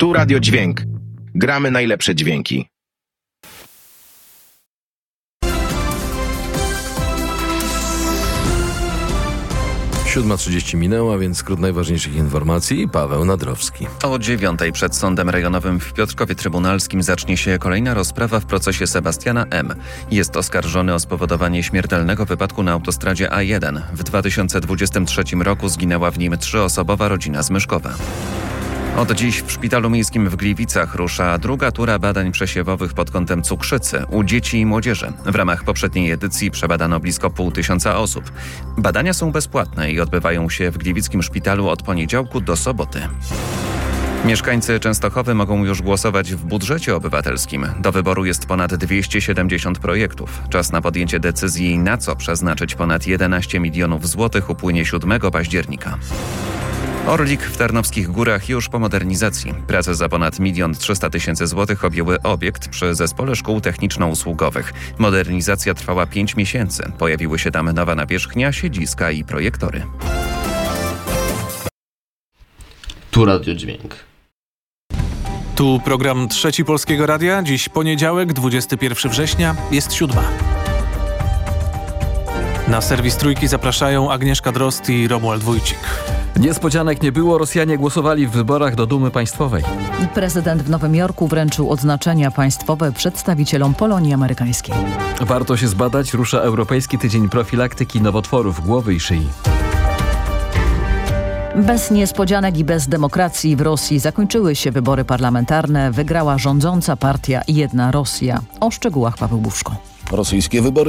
Tu Radio Dźwięk. Gramy najlepsze dźwięki. 7:30 minęła, więc skrót najważniejszych informacji. Paweł Nadrowski. O 9:00 przed Sądem Rejonowym w Piotrkowie Trybunalskim zacznie się kolejna rozprawa w procesie Sebastiana M. Jest oskarżony o spowodowanie śmiertelnego wypadku na autostradzie A1. W 2023 roku zginęła w nim 3-osobowa rodzina z Myszkowa. Od dziś w Szpitalu Miejskim w Gliwicach rusza druga tura badań przesiewowych pod kątem cukrzycy u dzieci i młodzieży. W ramach poprzedniej edycji przebadano blisko 500 osób. Badania są bezpłatne i odbywają się w Gliwickim Szpitalu od poniedziałku do soboty. Mieszkańcy Częstochowy mogą już głosować w budżecie obywatelskim. Do wyboru jest ponad 270 projektów. Czas na podjęcie decyzji, na co przeznaczyć ponad 11 milionów złotych, upłynie 7 października. Orlik w Tarnowskich Górach już po modernizacji. Prace za ponad 1 300 000 złotych objęły obiekt przy Zespole Szkół Techniczno-Usługowych. Modernizacja trwała 5 miesięcy. Pojawiły się tam nowa nawierzchnia, siedziska i projektory. Tu Radio Dźwięk. Tu program Trzeci Polskiego Radia. Dziś poniedziałek, 21 września, jest 7. Na serwis Trójki zapraszają Agnieszka Drozd i Romuald Wójcik. Niespodzianek nie było, Rosjanie głosowali w wyborach do Dumy Państwowej. Prezydent w Nowym Jorku wręczył odznaczenia państwowe przedstawicielom Polonii amerykańskiej. Warto się zbadać, rusza Europejski Tydzień Profilaktyki Nowotworów Głowy i Szyi. Bez niespodzianek i bez demokracji w Rosji zakończyły się wybory parlamentarne. Wygrała rządząca partia Jedna Rosja. O szczegółach Paweł Buszko. Rosyjskie wybory